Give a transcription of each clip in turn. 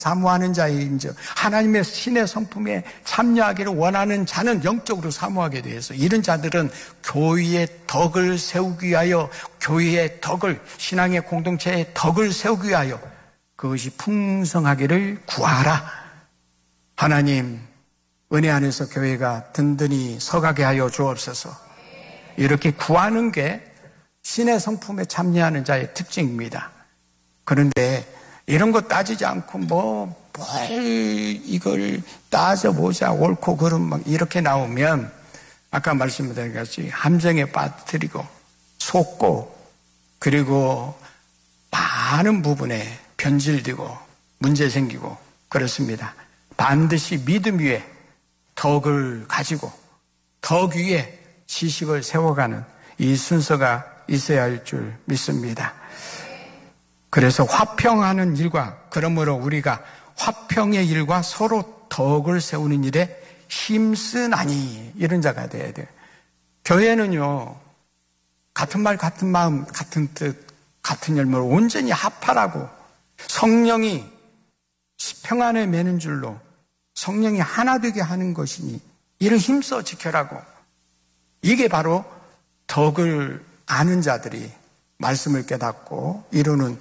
사모하는 자인즉 하나님의 신의 성품에 참여하기를 원하는 자는 영적으로 사모하게 되어서 이런 자들은 교회의 덕을 세우기 위하여 교회의 덕을 신앙의 공동체의 덕을 세우기 위하여 그것이 풍성하기를 구하라. 하나님 은혜 안에서 교회가 든든히 서가게 하여 주옵소서. 이렇게 구하는 게 신의 성품에 참여하는 자의 특징입니다. 그런데 이런 거 따지지 않고 뭘 이걸 따져보자 옳고 그름 막 이렇게 나오면 아까 말씀드린 것이 함정에 빠뜨리고 속고 그리고 많은 부분에 변질되고 문제 생기고 그렇습니다. 반드시 믿음 위에 덕을 가지고 덕 위에 지식을 세워가는 이 순서가 있어야 할 줄 믿습니다. 그래서 화평하는 일과 그러므로 우리가 화평의 일과 서로 덕을 세우는 일에 힘쓰나니 이런 자가 돼야 돼요. 교회는요 같은 말 같은 마음 같은 뜻 같은 열매로 온전히 합하라고 성령이 평안에 매는 줄로 성령이 하나 되게 하는 것이니 이를 힘써 지켜라고. 이게 바로 덕을 아는 자들이 말씀을 깨닫고 이루는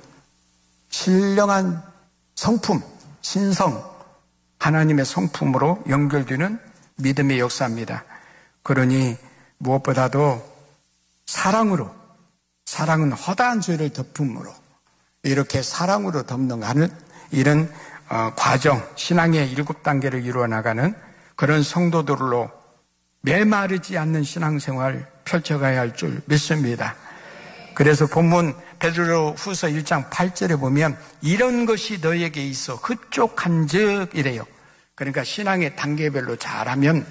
신령한 성품, 신성, 하나님의 성품으로 연결되는 믿음의 역사입니다. 그러니 무엇보다도 사랑으로, 사랑은 허다한 죄를 덮음으로 이렇게 사랑으로 덮는가는 이런 과정, 신앙의 7단계를 이루어 나가는 그런 성도들로 메마르지 않는 신앙생활 펼쳐가야 할 줄 믿습니다. 그래서 본문 베드로후서 1장 8절에 보면 이런 것이 너에게 있어 흡족한즉 이래요. 그러니까 신앙의 단계별로 잘하면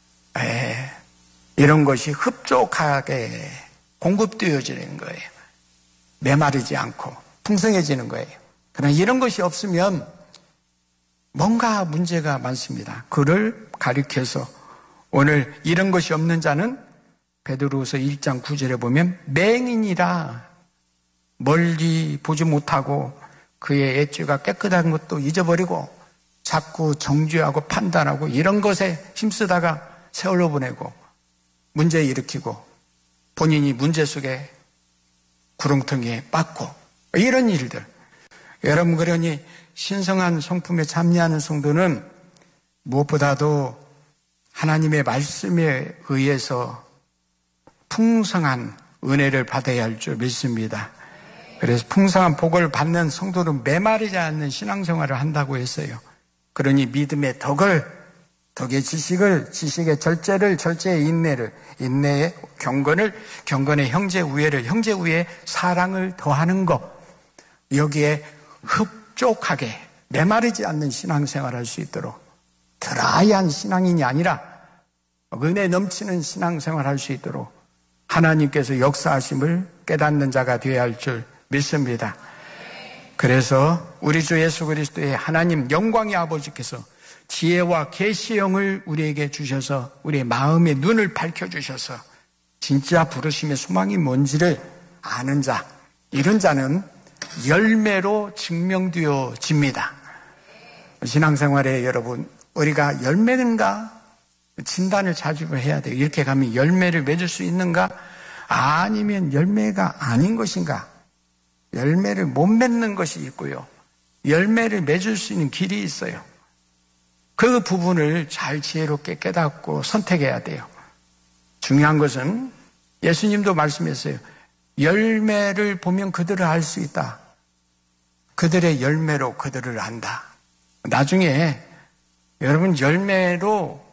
이런 것이 흡족하게 공급되어지는 거예요. 메마르지 않고 풍성해지는 거예요. 그러나 이런 것이 없으면 뭔가 문제가 많습니다. 그를 가리켜서 오늘 이런 것이 없는 자는 베드로후서 1장 9절에 보면 맹인이라 멀리 보지 못하고 그의 애죄가 깨끗한 것도 잊어버리고 자꾸 정죄하고 판단하고 이런 것에 힘쓰다가 세월로 보내고 문제 일으키고 본인이 문제 속에 구렁텅이에 빠고 이런 일들. 여러분 그러니 신성한 성품에 참여하는 성도는 무엇보다도 하나님의 말씀에 의해서 풍성한 은혜를 받아야 할 줄 믿습니다. 그래서 풍성한 복을 받는 성도는 메마르지 않는 신앙생활을 한다고 했어요. 그러니 믿음의 덕을, 덕의 지식을, 지식의 절제를, 절제의 인내를, 인내의 경건을, 경건의 형제 우애를, 형제 우애의 사랑을 더하는 것. 여기에 흡족하게 메마르지 않는 신앙생활을 할 수 있도록 드라이한 신앙인이 아니라 은혜 넘치는 신앙생활을 할 수 있도록 하나님께서 역사하심을 깨닫는 자가 되어야 할 줄 믿습니다. 그래서 우리 주 예수 그리스도의 하나님 영광의 아버지께서 지혜와 계시의 영을 우리에게 주셔서 우리의 마음의 눈을 밝혀주셔서 진짜 부르심의 소망이 뭔지를 아는 자, 이런 자는 열매로 증명되어집니다. 신앙생활에 여러분 우리가 열매인가 진단을 자주 해야 돼요. 이렇게 가면 열매를 맺을 수 있는가 아니면 열매가 아닌 것인가. 열매를 못 맺는 것이 있고요. 열매를 맺을 수 있는 길이 있어요. 그 부분을 잘 지혜롭게 깨닫고 선택해야 돼요. 중요한 것은 예수님도 말씀했어요. 열매를 보면 그들을 알 수 있다. 그들의 열매로 그들을 안다. 나중에 여러분 열매로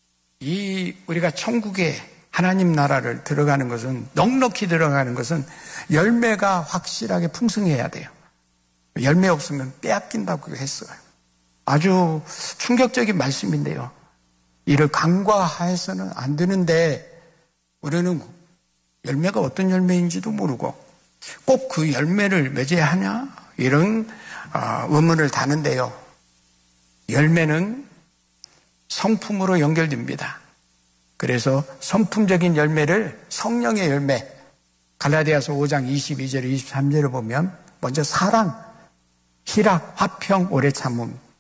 우리가 천국에 하나님 나라를 들어가는 것은 넉넉히 들어가는 것은 열매가 확실하게 풍성해야 돼요. 열매 없으면 빼앗긴다고 했어요. 아주 충격적인 말씀인데요. 이를 간과해서는 안 되는데 우리는 열매가 어떤 열매인지도 모르고 꼭 그 열매를 맺어야 하냐? 이런 의문을 다는데요. 열매는 성품으로 연결됩니다. 그래서 성품적인 열매를 성령의 열매, 갈라디아서 5장 22절 23절을 보면 먼저 사랑, 희락, 화평, 오래 참음